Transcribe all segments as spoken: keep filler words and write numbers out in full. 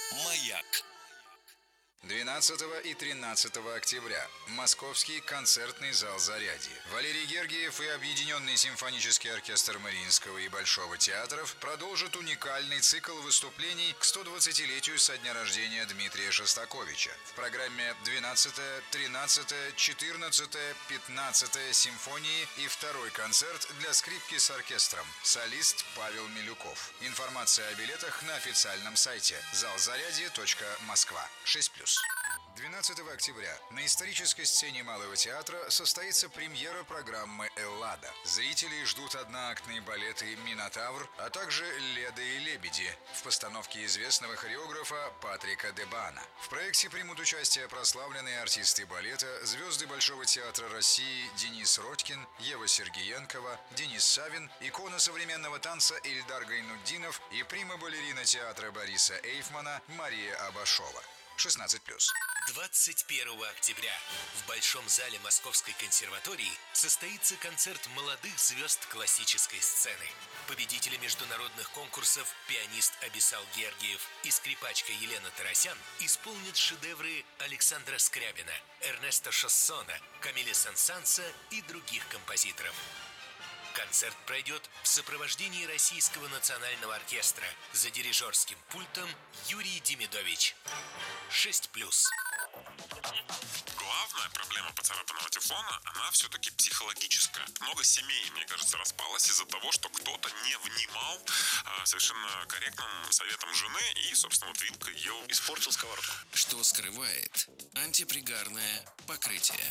Маяк. двенадцатого и тринадцатого октября. Московский концертный зал «Зарядье». Валерий Гергиев и Объединенный симфонический оркестр Мариинского и Большого театров продолжат уникальный цикл выступлений к сто двадцатилетию со дня рождения Дмитрия Шостаковича. В программе двенадцатая, тринадцатая, четырнадцатая, пятнадцатая симфонии и второй концерт для скрипки с оркестром. Солист Павел Милюков. Информация о билетах на официальном сайте зал зарядье точка москва. шесть плюс. двенадцатого октября на исторической сцене Малого театра состоится премьера программы «Эллада». Зрители ждут одноактные балеты «Минотавр», а также «Леда и лебеди» в постановке известного хореографа Патрика Дебана. В проекте примут участие прославленные артисты балета, звезды Большого театра России Денис Родькин, Ева Сергеенкова, Денис Савин, икона современного танца Ильдар Гайнутдинов и прима-балерина театра Бориса Эйфмана Мария Абашова. шестнадцать плюс. двадцать первого октября в Большом зале Московской консерватории состоится концерт молодых звезд классической сцены. Победители международных конкурсов пианист Абисал Гергиев и скрипачка Елена Тарасян исполнят шедевры Александра Скрябина, Эрнеста Шассона, Камиля Сен-Санса и других композиторов. Концерт пройдет в сопровождении Российского национального оркестра за дирижерским пультом Юрий Демидович. шесть плюс. Главная проблема поцарапанного тефлона, она все-таки психологическая. Много семей, мне кажется, распалось из-за того, что кто-то не внимал э, совершенно корректным советам жены и, собственно, вот вилкой ел, испортил сковородку. Что скрывает антипригарное покрытие?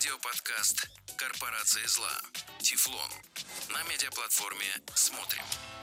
Видеоподкаст «Корпорация зла. Тефлон» на медиаплатформе «Смотрим».